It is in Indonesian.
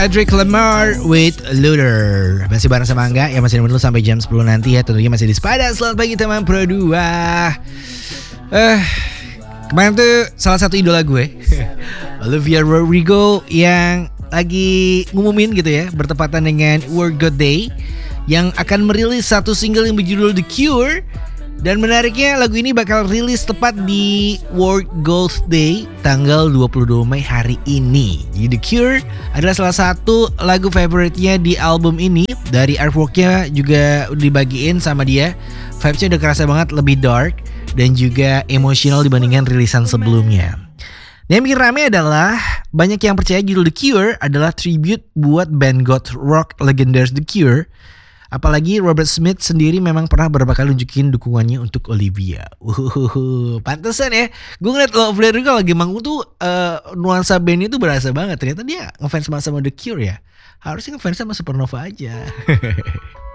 Kendrick Lamar with Luther. Masih bareng sama Angga yang masih nemenin lu sampai jam 10 nanti ya. Tentunya masih di Spada. Selamat pagi teman Pro 2. Kemarin tuh salah satu idola gue Olivia Rodrigo yang lagi ngumumin gitu ya, bertepatan dengan World God Day, yang akan merilis satu single yang berjudul The Cure. Dan menariknya lagu ini bakal rilis tepat di World Gold Day tanggal 22 Mei hari ini. Jadi The Cure adalah salah satu lagu favoritnya di album ini. Dari artworknya juga dibagiin sama dia. Vibesnya udah kerasa banget, lebih dark dan juga emosional dibandingkan rilisan sebelumnya. Yang bikin rame adalah banyak yang percaya judul The Cure adalah tribute buat band goth rock legendaris The Cure. Apalagi Robert Smith sendiri memang pernah beberapa kali nunjukin dukungannya untuk Olivia. Pantesan ya. Gue ngeliat Olivia kalau lagi manggung tuh nuansa bandnya tuh berasa banget. Ternyata dia ngefans sama The Cure ya. Harusnya ngefans sama Supernova aja.